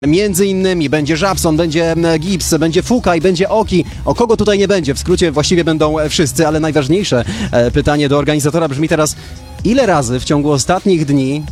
Między innymi będzie Żabson, będzie Gibbs, będzie Fuka i będzie Oki. O kogo tutaj nie będzie? W skrócie właściwie będą wszyscy, ale najważniejsze pytanie do organizatora brzmi teraz: ile razy w ciągu ostatnich dni